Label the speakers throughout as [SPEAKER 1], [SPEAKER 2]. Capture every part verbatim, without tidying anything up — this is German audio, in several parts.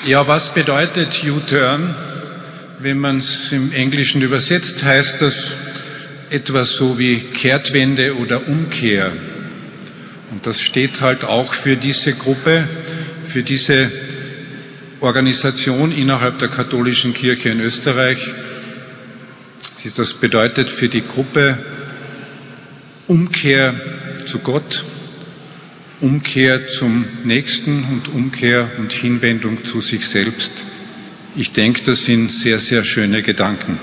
[SPEAKER 1] Ja, was bedeutet U-Turn? Wenn man es im Englischen übersetzt, heißt das etwas so wie Kehrtwende oder Umkehr. Und das steht halt auch für diese Gruppe, für diese Organisation innerhalb der katholischen Kirche in Österreich. Das bedeutet für die Gruppe Umkehr zu Gott, Umkehr zum Nächsten und Umkehr und Hinwendung zu sich selbst. Ich denke, das sind sehr, sehr schöne Gedanken.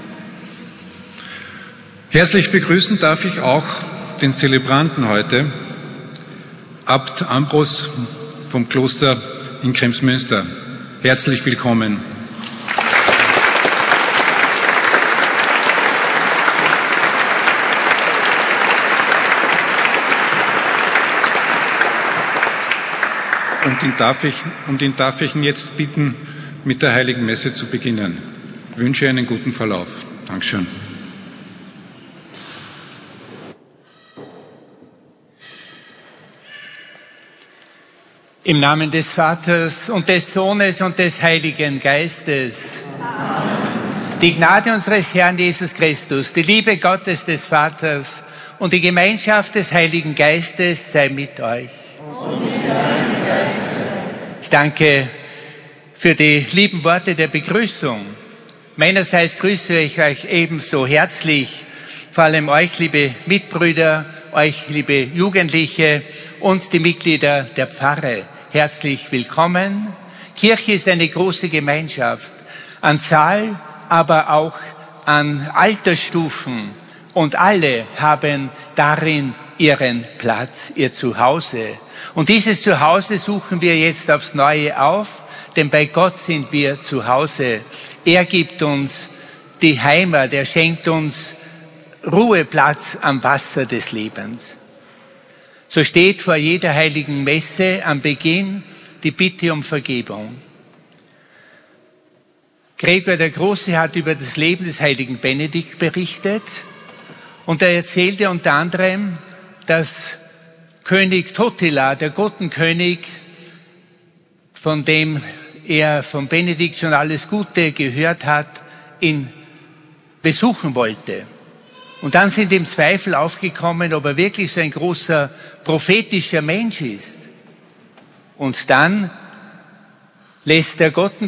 [SPEAKER 1] Herzlich begrüßen darf ich auch den Zelebranten heute, Abt Ambros vom Kloster in Kremsmünster. Herzlich willkommen. Und ihn darf ich, und ihn darf ich ihn jetzt bitten, mit der Heiligen Messe zu beginnen. Ich wünsche einen guten Verlauf. Dankeschön.
[SPEAKER 2] Im Namen des Vaters und des Sohnes und des Heiligen Geistes. Amen. Die Gnade unseres Herrn Jesus Christus, die Liebe Gottes des Vaters und die Gemeinschaft des Heiligen Geistes sei mit euch. Und mit deinem Geiste. Ich danke für die lieben Worte der Begrüßung. Meinerseits grüße ich euch ebenso herzlich, vor allem euch, liebe Mitbrüder, euch, liebe Jugendliche und die Mitglieder der Pfarre. Herzlich willkommen. Kirche ist eine große Gemeinschaft, an Zahl, aber auch an Altersstufen. Und alle haben darin ihren Platz, ihr Zuhause. Und dieses Zuhause suchen wir jetzt aufs Neue auf, denn bei Gott sind wir zu Hause. Er gibt uns die Heimat, er schenkt uns Ruheplatz am Wasser des Lebens. So steht vor jeder heiligen Messe am Beginn die Bitte um Vergebung. Gregor der Große hat über das Leben des heiligen Benedikt berichtet und er erzählte unter anderem, dass König Totila, der Gotenkönig, von dem er von Benedikt schon alles Gute gehört hat, ihn besuchen wollte. Und dann sind ihm Zweifel aufgekommen, ob er wirklich so ein großer prophetischer Mensch ist. Und dann lässt der Gotten